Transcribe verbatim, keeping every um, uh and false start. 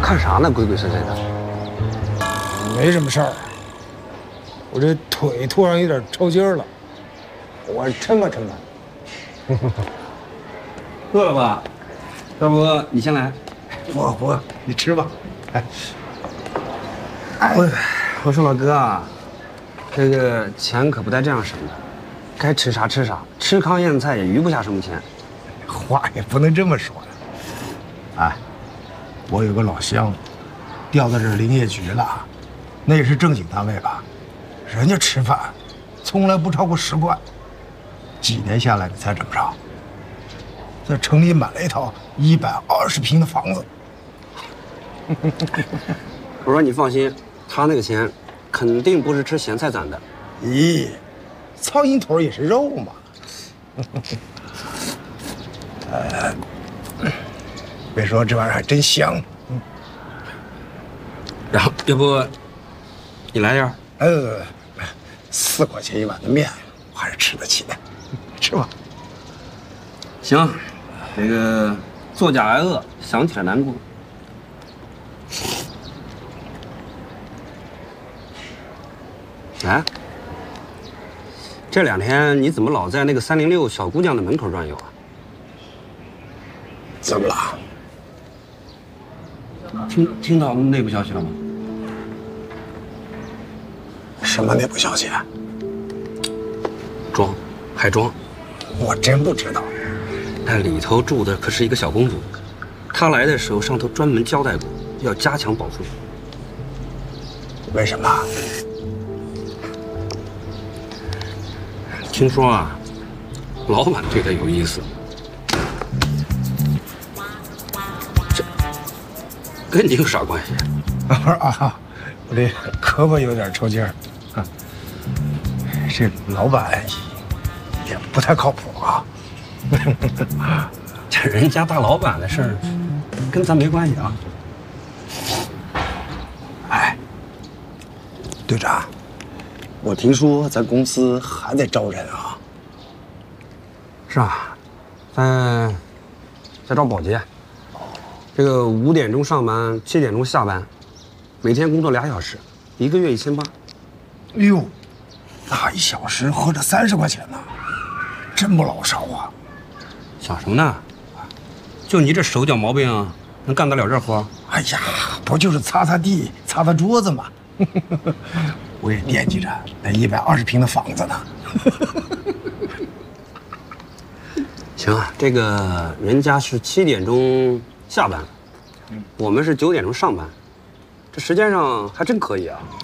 看啥呢？鬼鬼祟祟的。 没什么事儿，我这腿突然有点抽筋了，我抻吧抻吧。 饿了吧？要不你先来。 不不，你吃吧。哎， 我我说老哥啊，这个钱可不带这样省的，该吃啥吃啥，吃糠咽菜也余不下什么钱。 话也不能这么说。哎，我有个老乡，调到这林业局了，那也是正经单位吧？人家吃饭从来不超过十贯，几年下来，你猜怎么着？在城里买了一套一百二十平的房子。 我说你放心，他那个钱肯定不是吃咸菜攒的。 咦，苍蝇腿也是肉嘛。呃，别说这玩意儿还真香。嗯， 然后要不你来点儿？ 呃，四块钱一碗的面，我还是吃得起的。吃吧。 行，这个作假挨饿，想起来难过。哎，这两天你怎么老在那个三零六小姑娘的门口转悠啊？ 怎么了？ 听听到内部消息了吗？ 什么内部消息？ 装，还装。 我真不知道。 那里头住的可是一个小公主，她来的时候上头专门交代过，要加强保护。 为什么？ 听说啊，老板对她有意思。这跟你有啥关系？ 啊，我这胳膊有点抽筋儿。啊，这老板也不太靠谱啊。 这人家大老板的事儿，跟咱没关系啊。 哎，队长，我听说咱公司还在招人啊。 是啊，在在招保洁。这个五点钟上班，七点钟下班，每天工作俩小时，一个月一千八。 哎呦，那一小时合着三十块钱呢，真不老少啊。 想什么呢？就你这手脚毛病，能干得了这活？ 哎呀，不就是擦擦地、擦擦桌子吗？我也惦记着那一百二十平的房子呢。 行啊，这个人家是七点钟下班，我们是九点钟上班，这时间上还真可以啊。